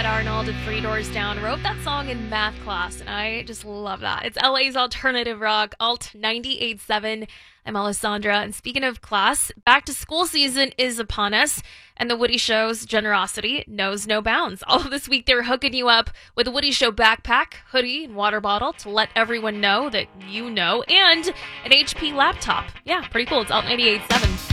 Pat Arnold and Three Doors Down wrote that song in math class, and I just love that. It's LA's alternative rock, Alt 98.7. I'm Alessandra, and speaking of class, back to school season is upon us, and the Woody Show's generosity knows no bounds. All of this week, they're hooking you up with a Woody Show backpack, hoodie, and water bottle to let everyone know that you know, and an HP laptop. Yeah, pretty cool. It's Alt 98.7.